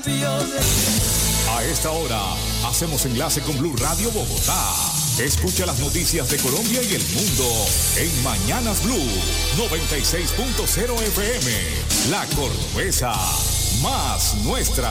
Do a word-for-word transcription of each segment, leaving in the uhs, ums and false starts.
A esta hora hacemos enlace con Blue Radio Bogotá. Escucha las noticias de Colombia y el mundo en Mañanas Blue noventa y seis punto cero F M. La Cordobesa, más nuestra.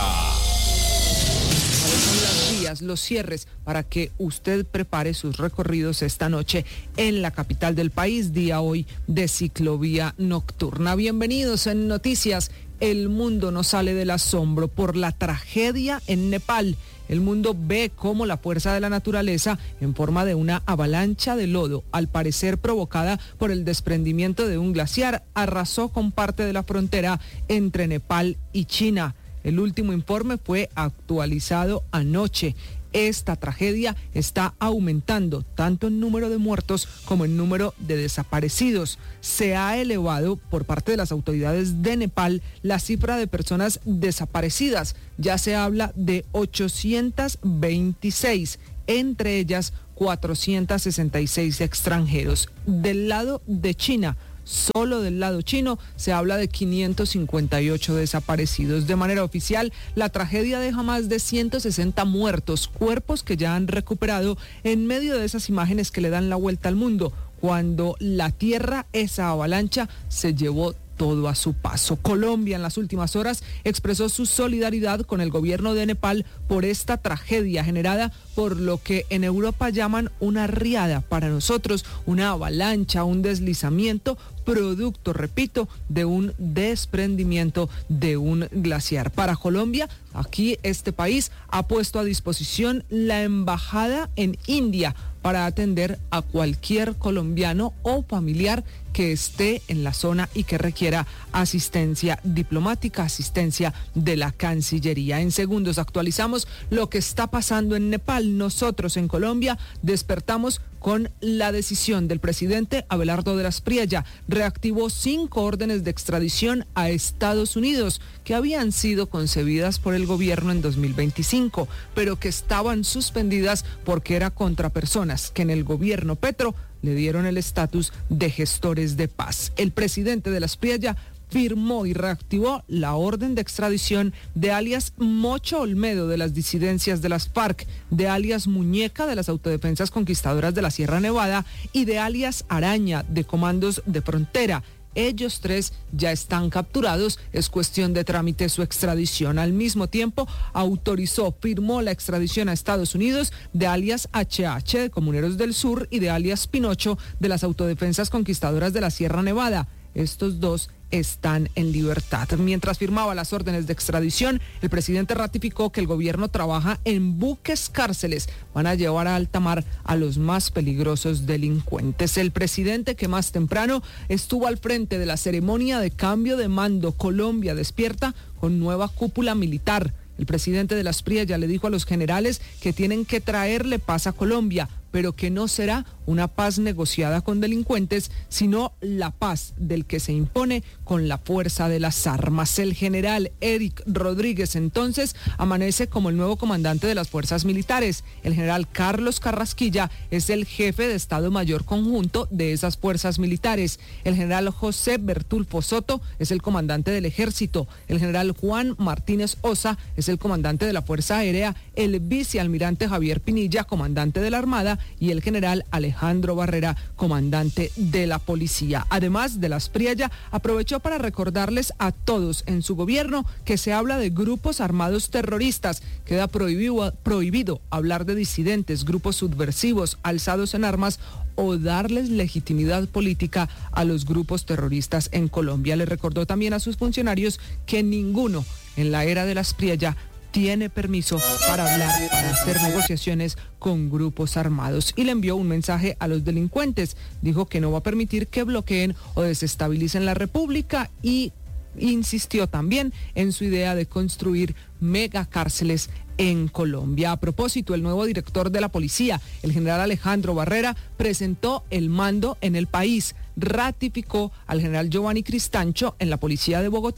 Son las vías, los cierres para que usted prepare sus recorridos esta noche en la capital del país, día hoy de ciclovía nocturna. Bienvenidos en Noticias. El mundo no sale del asombro por la tragedia en Nepal. El mundo ve cómo la fuerza de la naturaleza, en forma de una avalancha de lodo, al parecer provocada por el desprendimiento de un glaciar, arrasó con parte de la frontera entre Nepal y China. El último informe fue actualizado anoche. Esta tragedia está aumentando tanto en número de muertos como en número de desaparecidos. Se ha elevado por parte de las autoridades de Nepal la cifra de personas desaparecidas. Ya se habla de ochocientos veintiséis, entre ellas cuatrocientos sesenta y seis extranjeros. Del lado de China, solo del lado chino, se habla de quinientos cincuenta y ocho desaparecidos. De manera oficial, la tragedia deja más de ciento sesenta muertos, cuerpos que ya han recuperado en medio de esas imágenes que le dan la vuelta al mundo, cuando la tierra, esa avalancha, se llevó todo a su paso. Colombia en las últimas horas expresó su solidaridad con el gobierno de Nepal por esta tragedia generada por lo que en Europa llaman una riada, para nosotros una avalancha, un deslizamiento, producto, repito, de un desprendimiento de un glaciar. Para Colombia, aquí este país ha puesto a disposición la embajada en India para atender a cualquier colombiano o familiar que esté en la zona y que requiera asistencia diplomática, asistencia de la Cancillería. En segundos actualizamos lo que está pasando en Nepal. Nosotros en Colombia despertamos con la decisión del presidente Abelardo de las Priella. Reactivó cinco órdenes de extradición a Estados Unidos que habían sido concebidas por el gobierno en dos mil veinticinco, pero que estaban suspendidas porque era contra personas que en el gobierno Petro le dieron el estatus de gestores de paz. El presidente de las Priella firmó y reactivó la orden de extradición de alias Mocho Olmedo de las disidencias de las FARC, de alias Muñeca de las autodefensas conquistadoras de la Sierra Nevada y de alias Araña de comandos de frontera. Ellos tres ya están capturados, es cuestión de trámite su extradición. Al mismo tiempo, autorizó, firmó la extradición a Estados Unidos de alias H H de Comuneros del Sur y de alias Pinocho de las autodefensas conquistadoras de la Sierra Nevada. Estos dos están en libertad. Mientras firmaba las órdenes de extradición, el presidente ratificó que el gobierno trabaja en buques cárceles. Van a llevar a alta mar a los más peligrosos delincuentes. El presidente, que más temprano estuvo al frente de la ceremonia de cambio de mando, Colombia despierta con nueva cúpula militar. El presidente de las Priella le dijo a los generales que tienen que traerle paz a Colombia, pero que no será una paz negociada con delincuentes, sino la paz del que se impone con la fuerza de las armas. El general Eric Rodríguez entonces amanece como el nuevo comandante de las fuerzas militares. El general Carlos Carrasquilla es el jefe de Estado Mayor Conjunto de esas fuerzas militares. El general José Bertulfo Soto es el comandante del Ejército. El general Juan Martínez Osa es el comandante de la Fuerza Aérea. El vicealmirante Javier Pinilla, comandante de la Armada, y el general Alejandro Barrera, comandante de la policía. Además de las Priella, aprovechó para recordarles a todos en su gobierno que se habla de grupos armados terroristas. Queda prohibido, prohibido hablar de disidentes, grupos subversivos, alzados en armas o darles legitimidad política a los grupos terroristas en Colombia. Le recordó también a sus funcionarios que ninguno en la era de las Priella tiene permiso para hablar, para hacer negociaciones con grupos armados. Y le envió un mensaje a los delincuentes. Dijo que no va a permitir que bloqueen o desestabilicen la República y insistió también en su idea de construir megacárceles en Colombia. A propósito, el nuevo director de la policía, el general Alejandro Barrera, presentó el mando en el país. Ratificó al general Giovanni Cristancho en la policía de Bogotá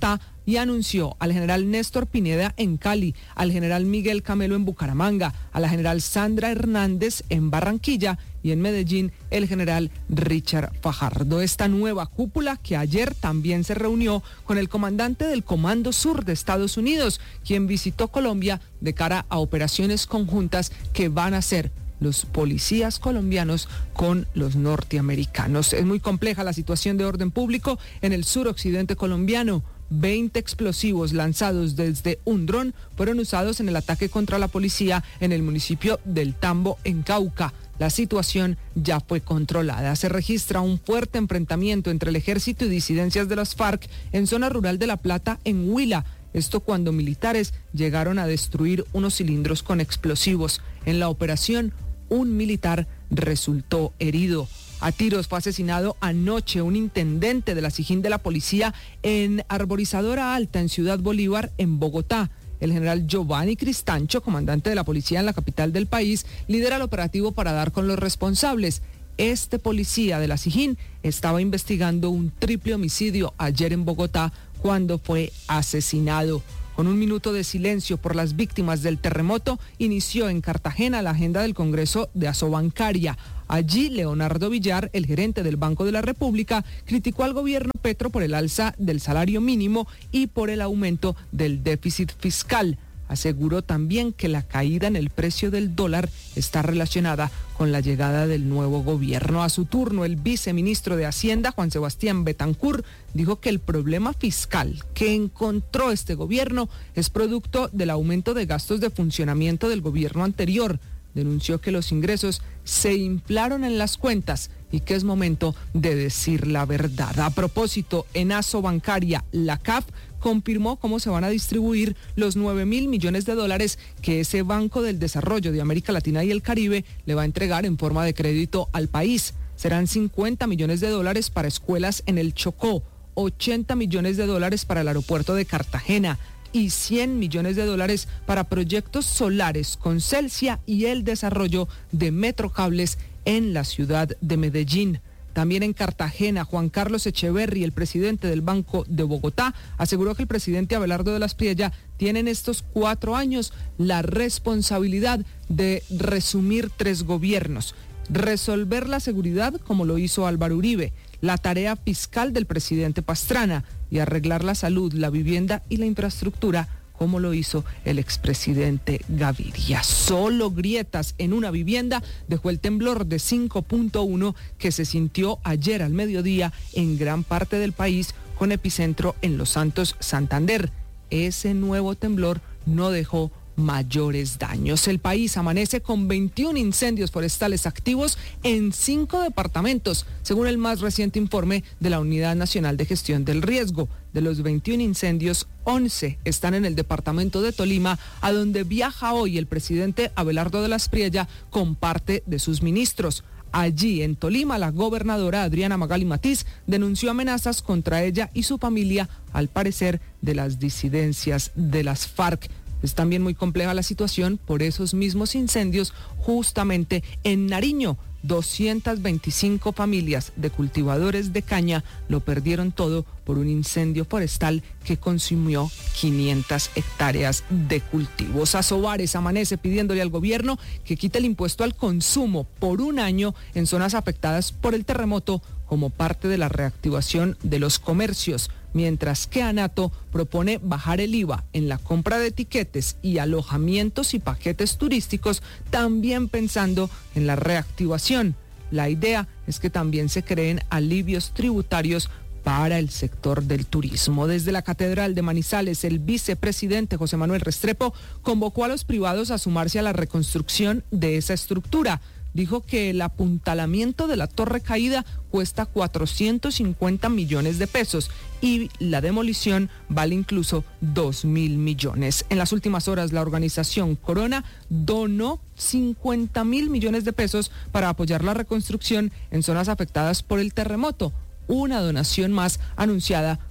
y anunció al general Néstor Pineda en Cali, al general Miguel Camelo en Bucaramanga, a la general Sandra Hernández en Barranquilla y en Medellín el general Richard Fajardo. Esta nueva cúpula que ayer también se reunió con el comandante del Comando Sur de Estados Unidos, quien visitó Colombia de cara a operaciones conjuntas que van a hacer los policías colombianos con los norteamericanos. Es muy compleja la situación de orden público en el suroccidente colombiano. veinte explosivos lanzados desde un dron fueron usados en el ataque contra la policía en el municipio del Tambo, en Cauca. La situación ya fue controlada. Se registra un fuerte enfrentamiento entre el ejército y disidencias de las FARC en zona rural de La Plata, en Huila. Esto cuando militares llegaron a destruir unos cilindros con explosivos. En la operación, un militar resultó herido. A tiros fue asesinado anoche un intendente de la SIJIN de la policía en Arborizadora Alta, en Ciudad Bolívar, en Bogotá. El general Giovanni Cristancho, comandante de la policía en la capital del país, lidera el operativo para dar con los responsables. Este policía de la SIJIN estaba investigando un triple homicidio ayer en Bogotá cuando fue asesinado. Con un minuto de silencio por las víctimas del terremoto, inició en Cartagena la agenda del Congreso de Asobancaria. Allí, Leonardo Villar, el gerente del Banco de la República, criticó al gobierno Petro por el alza del salario mínimo y por el aumento del déficit fiscal. Aseguró también que la caída en el precio del dólar está relacionada con la llegada del nuevo gobierno. A su turno, el viceministro de Hacienda, Juan Sebastián Betancur, dijo que el problema fiscal que encontró este gobierno es producto del aumento de gastos de funcionamiento del gobierno anterior. Denunció que los ingresos se inflaron en las cuentas y que es momento de decir la verdad. A propósito, en Asobancaria, la C A F confirmó cómo se van a distribuir los nueve mil millones de dólares que ese Banco del Desarrollo de América Latina y el Caribe le va a entregar en forma de crédito al país. Serán cincuenta millones de dólares para escuelas en el Chocó, ochenta millones de dólares para el aeropuerto de Cartagena y cien millones de dólares para proyectos solares con Celsia y el desarrollo de metrocables en la ciudad de Medellín. También en Cartagena, Juan Carlos Echeverry, el presidente del Banco de Bogotá, aseguró que el presidente Abelardo de la Espriella tiene en estos cuatro años la responsabilidad de resumir tres gobiernos, resolver la seguridad como lo hizo Álvaro Uribe, la tarea fiscal del presidente Pastrana y arreglar la salud, la vivienda y la infraestructura como lo hizo el expresidente Gaviria. Solo grietas en una vivienda dejó el temblor de cinco punto uno que se sintió ayer al mediodía en gran parte del país, con epicentro en Los Santos, Santander. Ese nuevo temblor no dejó mayores daños. El país amanece con veintiún incendios forestales activos en cinco departamentos, según el más reciente informe de la Unidad Nacional de Gestión del Riesgo. De los veintiún incendios, once están en el departamento de Tolima, a donde viaja hoy el presidente Abelardo de la Espriella con parte de sus ministros. Allí, en Tolima, la gobernadora Adriana Magali Matiz denunció amenazas contra ella y su familia, al parecer, de las disidencias de las FARC. Es también muy compleja la situación por esos mismos incendios justamente en Nariño. doscientas veinticinco familias de cultivadores de caña lo perdieron todo por un incendio forestal que consumió quinientas hectáreas de cultivos. Asobares amanece pidiéndole al gobierno que quite el impuesto al consumo por un año en zonas afectadas por el terremoto como parte de la reactivación de los comercios, mientras que ANATO propone bajar el I V A en la compra de tiquetes y alojamientos y paquetes turísticos, también pensando en la reactivación. La idea es que también se creen alivios tributarios para el sector del turismo. Desde la Catedral de Manizales, el vicepresidente José Manuel Restrepo convocó a los privados a sumarse a la reconstrucción de esa estructura. Dijo que el apuntalamiento de la torre caída cuesta cuatrocientos cincuenta millones de pesos y la demolición vale incluso dos mil millones. En las últimas horas, la organización Corona donó cincuenta mil millones de pesos para apoyar la reconstrucción en zonas afectadas por el terremoto. Una donación más anunciada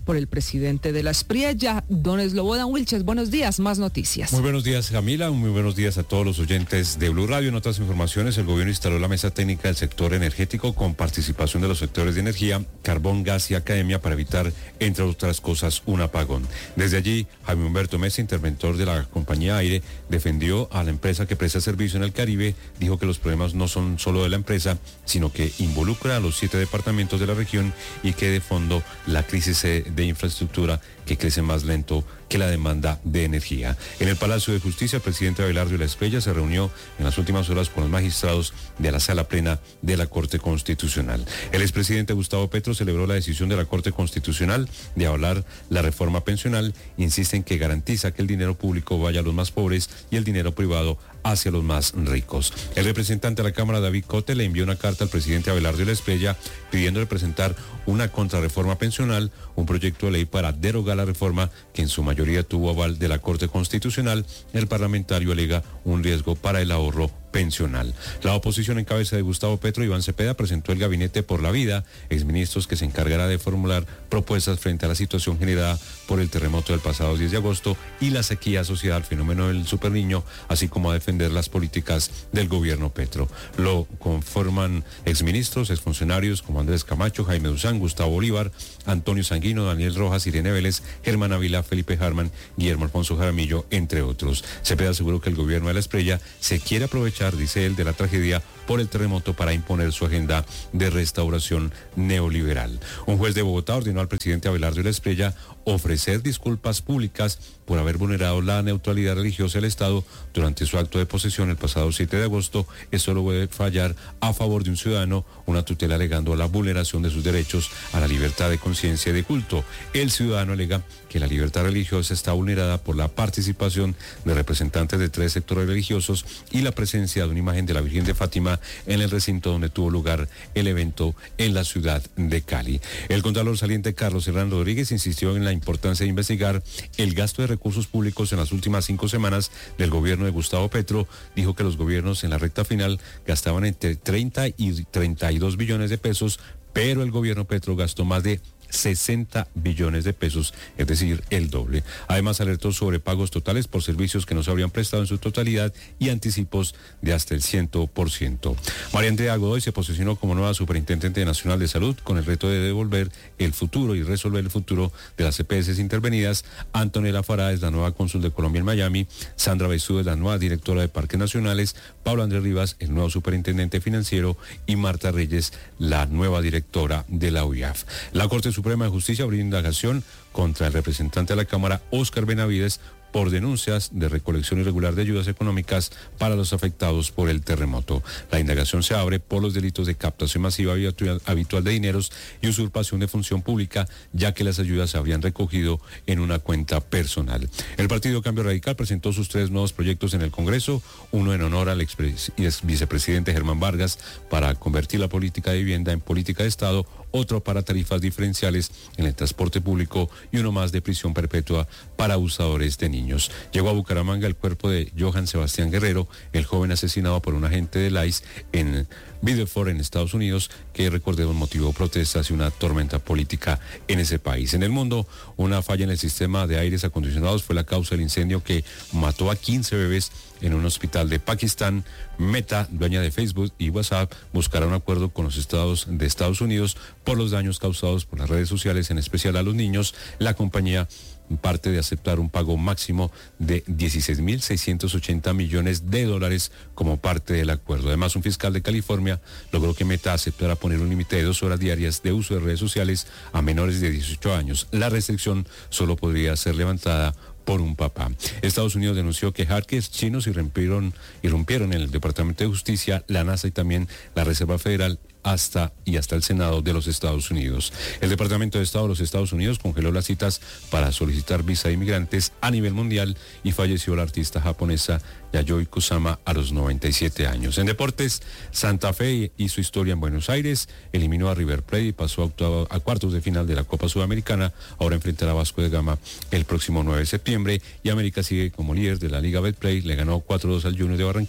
por el presidente de la Espriella, don Slobodan Wilches. Buenos días, más noticias. Muy buenos días, Camila, muy buenos días a todos los oyentes de Blue Radio. En otras informaciones, el gobierno instaló la mesa técnica del sector energético con participación de los sectores de energía, carbón, gas y academia para evitar, entre otras cosas, un apagón. Desde allí, Jaime Humberto Mesa, interventor de la compañía Aire, defendió a la empresa que presta servicio en el Caribe, dijo que los problemas no son solo de la empresa, sino que involucra a los siete departamentos de la región y que de fondo la crisis de infraestructura que crece más lento que la demanda de energía. En el Palacio de Justicia, el presidente Abelardo de la Espriella se reunió en las últimas horas con los magistrados de la Sala Plena de la Corte Constitucional. El expresidente Gustavo Petro celebró la decisión de la Corte Constitucional de avalar la reforma pensional. Insiste en que garantiza que el dinero público vaya a los más pobres y el dinero privado hacia los más ricos. El representante de la Cámara, David Cote, le envió una carta al presidente Abelardo de la Espriella pidiéndole presentar una contrarreforma pensional, un proyecto de ley para derogar la reforma que en su mayoría tuvo aval de la Corte Constitucional. El parlamentario alega un riesgo para el ahorro pensional. La oposición en cabeza de Gustavo Petro y Iván Cepeda presentó el Gabinete por la Vida, exministros que se encargará de formular propuestas frente a la situación generada por el terremoto del pasado diez de agosto y la sequía asociada al fenómeno del Superniño, así como a defender las políticas del gobierno Petro. Lo conforman exministros, exfuncionarios como Andrés Camacho, Jaime Duzán, Gustavo Bolívar, Antonio Sanguino, Daniel Rojas, Irene Vélez, Germán Ávila, Felipe Harman, Guillermo Alfonso Jaramillo, entre otros. Cepeda aseguró que el gobierno de la Espriella se quiere aprovechar, dice él, de la tragedia por el terremoto para imponer su agenda de restauración neoliberal. Un juez de Bogotá ordenó al presidente Abelardo de la Espriella ofrecer disculpas públicas por haber vulnerado la neutralidad religiosa del Estado durante su acto de posesión el pasado siete de agosto. Esto lo puede fallar a favor de un ciudadano, una tutela alegando la vulneración de sus derechos a la libertad de conciencia y de culto. El ciudadano alega que la libertad religiosa está vulnerada por la participación de representantes de tres sectores religiosos y la presencia de una imagen de la Virgen de Fátima en el recinto donde tuvo lugar el evento en la ciudad de Cali. El contralor saliente Carlos Herrán Rodríguez insistió en la importancia de investigar el gasto de recursos públicos en las últimas cinco semanas del gobierno de Gustavo Petro. Dijo que los gobiernos en la recta final gastaban entre treinta y treinta y dos billones de pesos, pero el gobierno Petro gastó más de sesenta billones de pesos, es decir, el doble. Además, alertó sobre pagos totales por servicios que no se habrían prestado en su totalidad y anticipos de hasta el cien por ciento. María Andrea Godoy se posicionó como nueva superintendente nacional de salud con el reto de devolver el futuro y resolver el futuro de las E P S intervenidas. Antonella Fará es la nueva cónsul de Colombia en Miami, Sandra Besú es la nueva directora de Parques Nacionales, Pablo Andrés Rivas, el nuevo superintendente financiero, y Marta Reyes, la nueva directora de la U I A F. La Corte Suprema de Justicia abrió indagación contra el representante de la Cámara, Óscar Benavides, por denuncias de recolección irregular de ayudas económicas para los afectados por el terremoto. La indagación se abre por los delitos de captación masiva habitual de dineros y usurpación de función pública, ya que las ayudas se habrían recogido en una cuenta personal. El Partido Cambio Radical presentó sus tres nuevos proyectos en el Congreso, uno en honor al ex vicepresidente Germán Vargas para convertir la política de vivienda en política de Estado, otro para tarifas diferenciales en el transporte público y uno más de prisión perpetua para abusadores de niños. Llegó a Bucaramanga el cuerpo de Johan Sebastián Guerrero, el joven asesinado por un agente del I C E en Biddeford, en Estados Unidos, que recordemos motivó protestas y una tormenta política en ese país. En el mundo, una falla en el sistema de aires acondicionados fue la causa del incendio que mató a quince bebés en un hospital de Pakistán. Meta, dueña de Facebook y WhatsApp, buscará un acuerdo con los estados de Estados Unidos por los daños causados por las redes sociales, en especial a los niños. La compañía parte de aceptar un pago máximo de dieciséis mil seiscientos ochenta millones de dólares como parte del acuerdo. Además, un fiscal de California logró que Meta aceptara poner un límite de dos horas diarias de uso de redes sociales a menores de dieciocho años. La restricción solo podría ser levantada por un papá. Estados Unidos denunció que hackers chinos irrumpieron, irrumpieron en el Departamento de Justicia, la NASA y también la Reserva Federal hasta y hasta el Senado de los Estados Unidos. El Departamento de Estado de los Estados Unidos congeló las citas para solicitar visa de inmigrantes a nivel mundial y falleció la artista japonesa Yayoi Kusama a los noventa y siete años. En deportes, Santa Fe hizo historia en Buenos Aires, eliminó a River Plate y pasó a, octavo, a cuartos de final de la Copa Sudamericana. Ahora enfrentará a Vasco de Gama el próximo nueve de septiembre y América sigue como líder de la Liga Betplay, le ganó cuatro dos al Junior de Barranquilla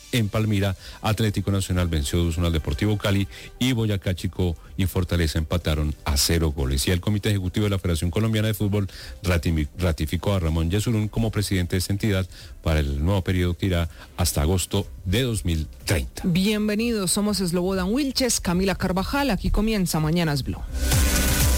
En Palmira, Atlético Nacional venció dos uno al Deportivo Cali y Boyacá Chico y Fortaleza empataron a cero goles. Y el Comité Ejecutivo de la Federación Colombiana de Fútbol ratificó a Ramón Yesurún como presidente de esta entidad para el nuevo periodo que irá hasta agosto de dos mil treinta. Bienvenidos, somos Slobodan Wilches, Camila Carvajal, aquí comienza Mañanas Blue.